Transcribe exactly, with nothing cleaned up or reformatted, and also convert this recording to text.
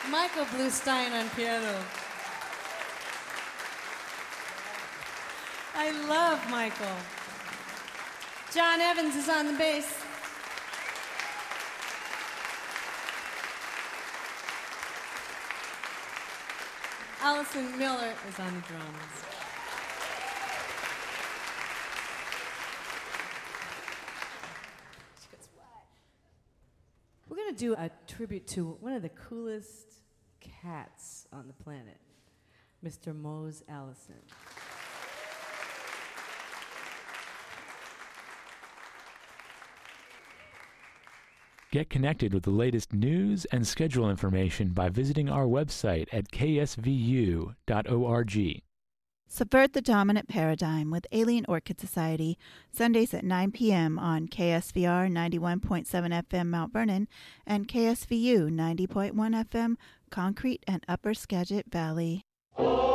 Michael Bluestein on piano. I love Michael. John Evans is on the bass. Allison Miller is on the drums. We're going to do a tribute to one of the coolest cats on the planet, Mister Mose Allison. Get connected with the latest news and schedule information by visiting our website at k s v u dot org. Subvert the Dominant Paradigm with Alien Orchid Society, Sundays at nine p.m. on K S V R ninety-one point seven F M Mount Vernon and K S V U ninety point one F M Concrete and Upper Skagit Valley.